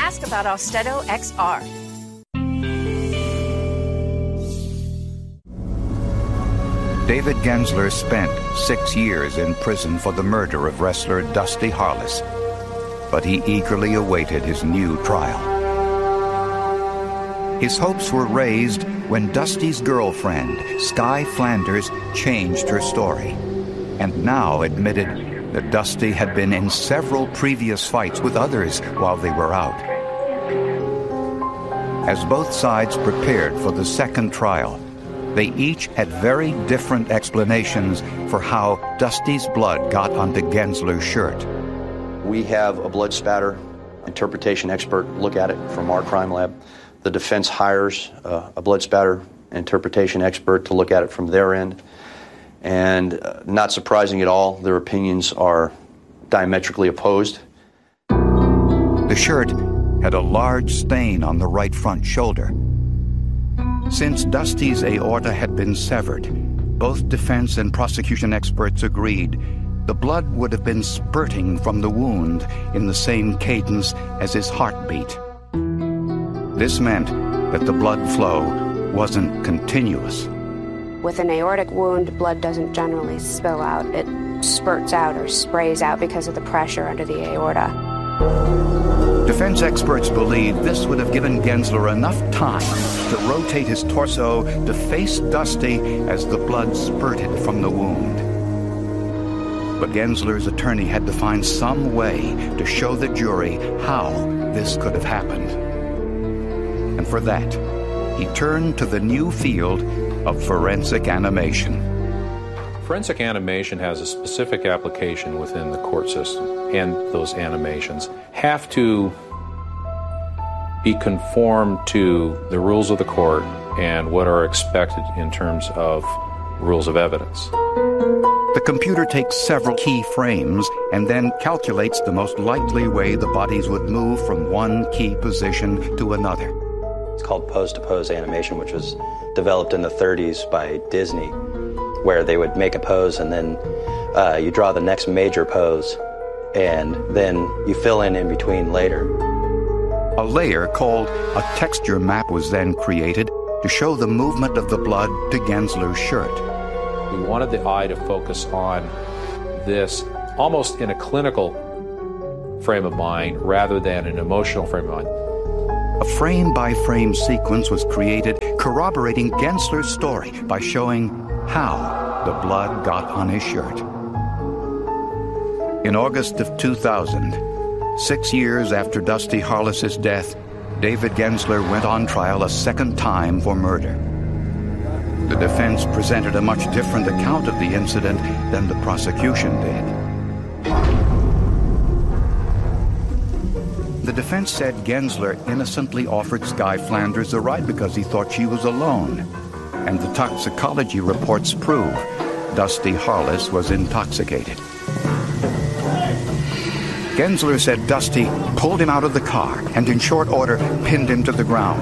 Ask about Austedo XR. David Gensler spent 6 years in prison for the murder of wrestler Dusty Harless, but he eagerly awaited his new trial. His hopes were raised when Dusty's girlfriend, Sky Flanders, changed her story and now admitted that Dusty had been in several previous fights with others while they were out. As both sides prepared for the second trial, they each had very different explanations for how Dusty's blood got onto Gensler's shirt. We have a blood spatter interpretation expert look at it from our crime lab. The defense hires a blood spatter interpretation expert to look at it from their end. And not surprising at all, their opinions are diametrically opposed. The shirt had a large stain on the right front shoulder. Since Dusty's aorta had been severed, both defense and prosecution experts agreed the blood would have been spurting from the wound in the same cadence as his heartbeat. This meant that the blood flow wasn't continuous. With an aortic wound, blood doesn't generally spill out. It spurts out or sprays out because of the pressure under the aorta. Defense experts believe this would have given Gensler enough time to rotate his torso to face Dusty as the blood spurted from the wound. But Gensler's attorney had to find some way to show the jury how this could have happened. And for that, he turned to the new field of forensic animation. Forensic animation has a specific application within the court system, and those animations have to be conformed to the rules of the court and what are expected in terms of rules of evidence. The computer takes several key frames and then calculates the most likely way the bodies would move from one key position to another. It's called pose-to-pose animation, which was developed in the 30s by Disney, where they would make a pose and then you draw the next major pose and then you fill in between later. A layer called a texture map was then created to show the movement of the blood to Gensler's shirt. We wanted the eye to focus on this almost in a clinical frame of mind rather than an emotional frame of mind. A frame-by-frame sequence was created corroborating Gensler's story by showing how the blood got on his shirt. In August of 2000, 6 years after Dusty Harless's death, David Gensler went on trial a second time for murder. The defense presented a much different account of the incident than the prosecution did. The defense said Gensler innocently offered Sky Flanders a ride because he thought she was alone, and the toxicology reports prove Dusty Harless was intoxicated. Gensler said Dusty pulled him out of the car and in short order pinned him to the ground,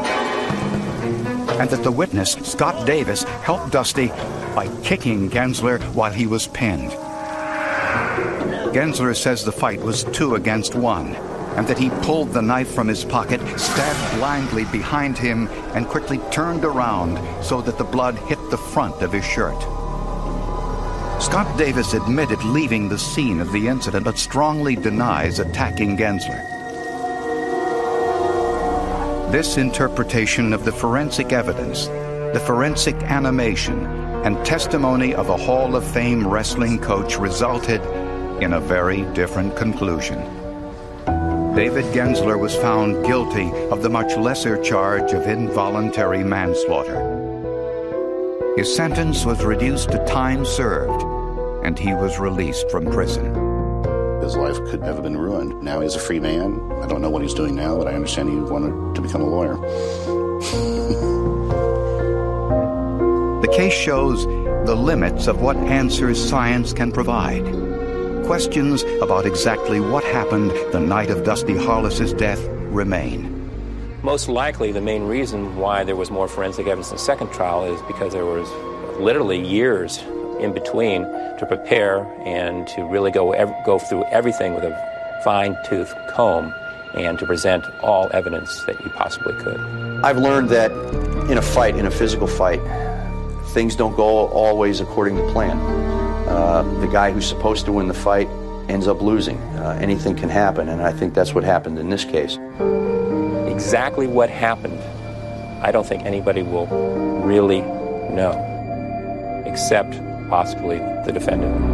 and that the witness, Scott Davis, helped Dusty by kicking Gensler while he was pinned. Gensler says the fight was 2 against 1, and that he pulled the knife from his pocket, stabbed blindly behind him, and quickly turned around so that the blood hit the front of his shirt. Scott Davis admitted leaving the scene of the incident, but strongly denies attacking Gensler. This interpretation of the forensic evidence, the forensic animation, and testimony of a Hall of Fame wrestling coach resulted in a very different conclusion. David Gensler was found guilty of the much lesser charge of involuntary manslaughter. His sentence was reduced to time served, and he was released from prison. His life could have been ruined. Now he's a free man. I don't know what he's doing now, but I understand he wanted to become a lawyer. The case shows the limits of what answers science can provide. Questions about exactly what happened the night of Dusty Harless's death remain. Most likely the main reason why there was more forensic evidence in the second trial is because there was literally years in between to prepare and to really go through everything with a fine-tooth comb and to present all evidence that you possibly could. I've learned that in a fight, in a physical fight, things don't go always according to plan. The guy who's supposed to win the fight ends up losing. Anything can happen, and I think that's what happened in this case. Exactly what happened, I don't think anybody will really know, except possibly the defendant.